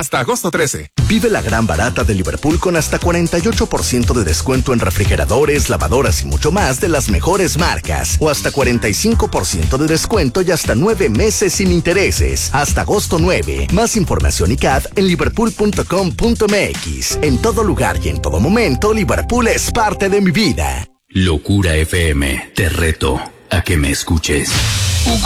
hasta agosto 13. Vive la gran barata de Liverpool con hasta 48% de descuento en refrigeradores, lavadoras y mucho más de las mejores marcas. O hasta 45% de descuento y hasta 9 meses sin intereses. Hasta agosto 9. Más información y CAD en liverpool.com.mx. En todo lugar y en todo momento, Liverpool es parte de mi vida. Locura FM, te reto a que me escuches.